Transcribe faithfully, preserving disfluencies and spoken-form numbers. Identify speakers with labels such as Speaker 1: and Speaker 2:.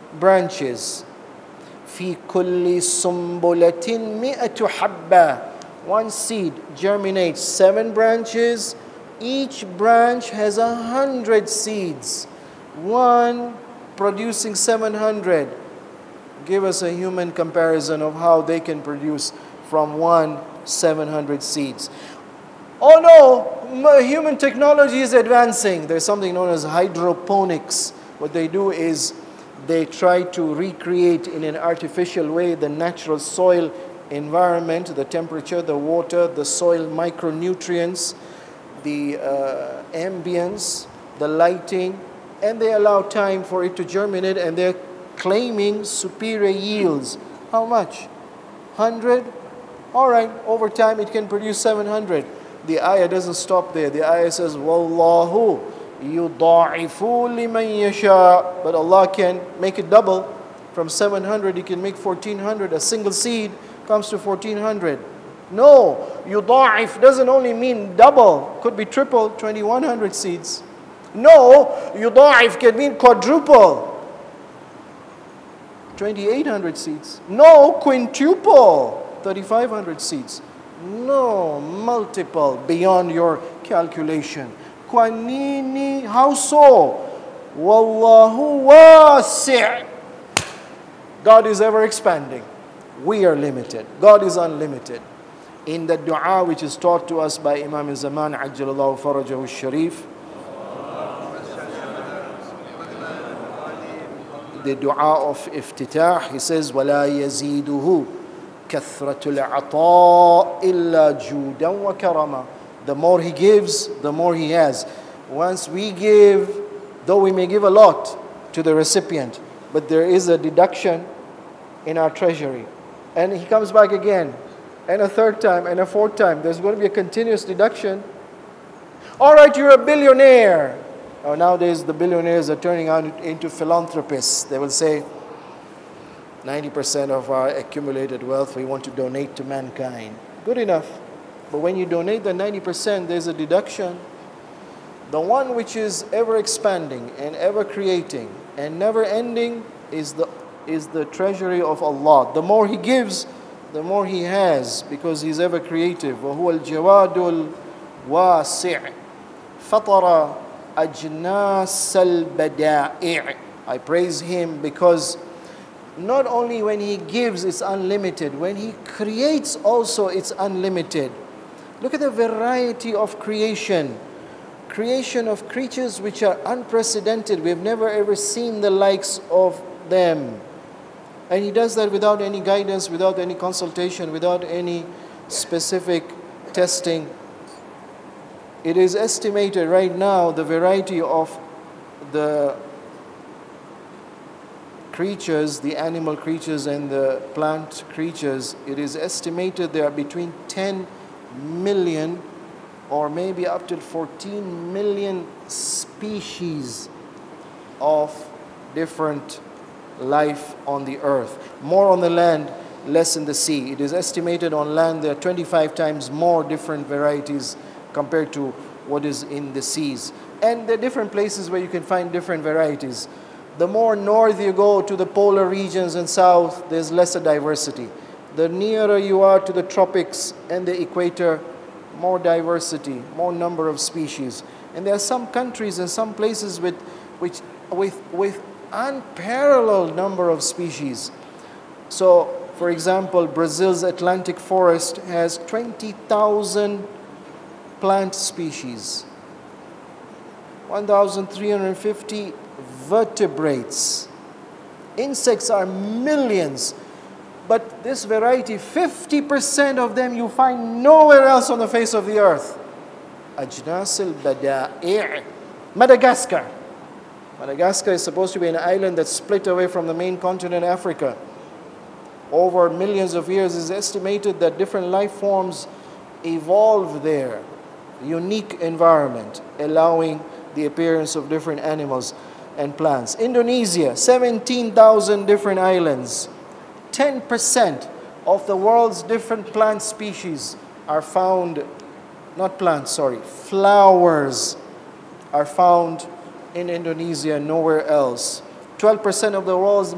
Speaker 1: branches. في كل سنبلة مئة حبة. One seed germinates seven branches. Each branch has a hundred seeds. One producing seven hundred. Give us a human comparison of how they can produce from one seven hundred seeds. Oh no, human technology is advancing. There's something known as hydroponics. What they do is they try to recreate in an artificial way the natural soil environment, the temperature, the water, the soil micronutrients, the uh, ambience, the lighting, and they allow time for it to germinate, and they're claiming superior yields. How much? one hundred? All right, over time it can produce seven hundred. The ayah doesn't stop there. The ayah says, Wallahu yudha'ifu liman yasha. But Allah can make it double. From seven hundred, He can make fourteen hundred. A single seed comes to fourteen hundred. No, yudha'if doesn't only mean double. Could be triple, twenty-one hundred seeds. No, yudha'if can mean quadruple, twenty-eight hundred seeds. No, quintuple, thirty-five hundred seeds. No, multiple, beyond your calculation. Kwanini, how so? Wallahu wasi'. God is ever expanding. We are limited. God is unlimited. In the dua which is taught to us by Imam al-Zaman, Ajjalallahu Farajahu al-Sharif, the dua of iftitah, he says, وَلَا يَزِيدُهُ كَثْرَةُ الْعَطَاءِ إِلَّا جُودًا وَكَرَمًا. The more he gives, the more he has. Once we give, though we may give a lot to the recipient, but there is a deduction in our treasury. And he comes back again, and a third time, and a fourth time. There's going to be a continuous deduction. All right, you're a billionaire. Oh, nowadays, the billionaires are turning out into philanthropists. They will say, ninety percent of our accumulated wealth we want to donate to mankind. Good enough. But when you donate the ninety percent, there's a deduction. The one which is ever expanding and ever creating and never ending is the, is the treasury of Allah. The more He gives, the more He has, because He's ever creative. وَهُوَ الْجَوَادُ الْوَاسِعُ فَطَرَ أَجْنَاسَ الْبَدَائِعِ. I praise Him because not only when He gives it's unlimited, when He creates also it's unlimited. Look at the variety of creation. Creation of creatures which are unprecedented. We've never ever seen the likes of them. And He does that without any guidance, without any consultation, without any specific testing. It is estimated right now the variety of the creatures, the animal creatures and the plant creatures, it is estimated there are between ten million or maybe up to fourteen million species of different life on the earth. More on the land, less in the sea. It is estimated on land there are twenty-five times more different varieties compared to what is in the seas. And there are different places where you can find different varieties. The more north you go to the polar regions and south, there's lesser diversity. The nearer you are to the tropics and the equator, more diversity, more number of species. And there are some countries and some places with, which, with, with unparalleled number of species. So, for example, Brazil's Atlantic forest has twenty thousand plant species, one thousand three hundred fifty vertebrates. Insects are millions, but this variety, fifty percent of them you find nowhere else on the face of the earth. Ajnas al-Bada'i'. Madagascar. Madagascar is supposed to be an island that's split away from the main continent, Africa. Over millions of years, it is estimated that different life forms evolved there. Unique environment, allowing the appearance of different animals and plants. Indonesia, seventeen thousand different islands. ten percent of the world's different plant species are found, not plants, sorry, flowers are found in Indonesia, nowhere else. twelve percent of the world's